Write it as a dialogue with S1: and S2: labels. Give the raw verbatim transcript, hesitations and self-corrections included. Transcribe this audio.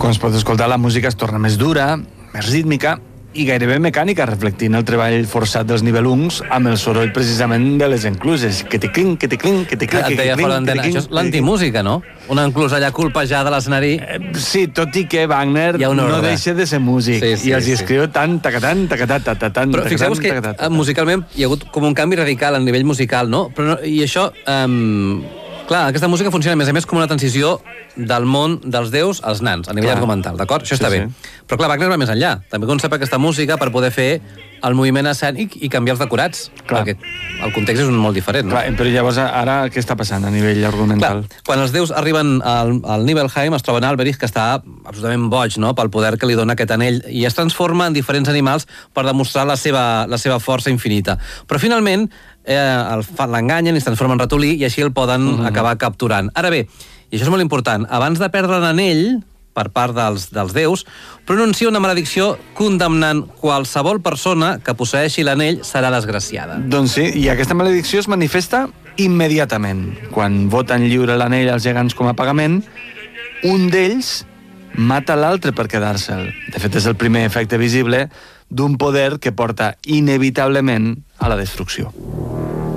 S1: Com es pot escoltar, la música es torna més dura, més rítmica i gairebé mecànica, reflectint el treball forçat dels nivellungs amb el soroll precisament de les encluses. Que te clinc, que te clinc, que te clinc,
S2: que te clinc. Això és l'antimúsica, no? Una enclusa allà colpejada a l'escenari.
S1: Eh, sí, tot i que Wagner no deixa de ser músic. Sí, sí, I els hi escriu sí. tant, tacatan, tacatan, tacatan.
S2: Però fixeu-vos que musicalment hi ha hagut com un canvi radical a nivell musical, no? Però no, i això... Um, clar, aquesta música funciona a més a més com una transició del món dels déus als nans, a nivell clar. argumental, d'acord? Això sí, està bé. Sí. Però clar, Wagner va més enllà. També concep aquesta música per poder fer el moviment escènic i canviar els decorats. Clar. Perquè el context és un molt diferent. No?
S1: Clar, però llavors ara què està passant a nivell argumental?
S2: Clar, quan els déus arriben al, al Nibelheim es troben Alberich, que està absolutament boig, no?, pel poder que li dona aquest anell, i es transforma en diferents animals per demostrar la seva, la seva força infinita. Però finalment eh, l'enganyen i es transforma en ratolí i així el poden uh-huh. acabar capturant. Ara bé, i això és molt important, abans de perdre l'anell per part dels, dels déus, pronuncia una maledicció condemnant qualsevol persona que posseeixi l'anell serà desgraciada.
S1: Doncs sí, i aquesta maledicció es manifesta immediatament. Quan voten lliure l'anell als gegants com a pagament, un d'ells mata l'altre per quedar-se'l. De fet, és el primer efecte visible d'un poder que porta inevitablement a la destrucció.